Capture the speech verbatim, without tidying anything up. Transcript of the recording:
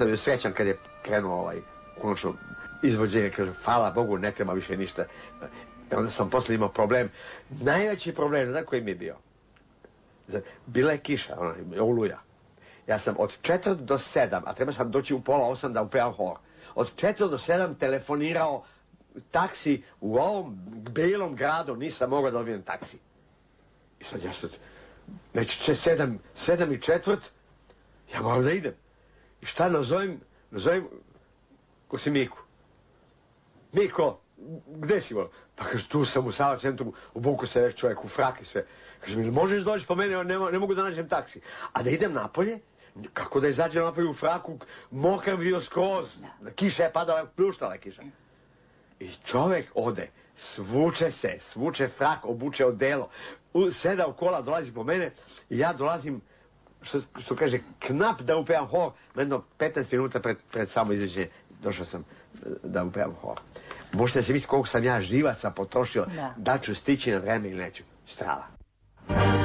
sam bio srećan kad je krenuo ovaj, konačno izvođenje, kaže, hvala Bogu, ne treba više ništa. I onda sam posle imao problem. Najveći problem, znaš koji mi je bio? Bila je kiša, ona, oluja. Ja sam od četvrt do sedam, a treba sam doći u pola osam da upevam hor. Od četvrt do sedam telefonirao taksi u ovom belom gradu, nisam mogao da dobijem taksi. I sad ja sad, neće sedam, sedam i četvrt, ja moram da idem. I šta nazovem, nazovem, ko si Miku. Miko, gde si vol? Pa kaže, tu sam u Sava centru, obuku se već čovjek u frak i sve. Kaže mi, možeš doći po mene, ne, ne mogu da nađem taksi. A da idem napolje, kako da izađem napolje u fraku, mokar bio skroz, kiša je padala, pljuštala je kiša. I čovjek ode, svuče se, svuče frak, obuče odelo, seda u kola, dolazi po mene i ja dolazim, što, što kaže, knap da upevam hor, jedno petnaest minuta pred, pred samo izveđenje došao sam da upevam hor. Možete se misliti koliko sam ja živaca potrošio, da, da ću stići na vreme ili neću. Strava.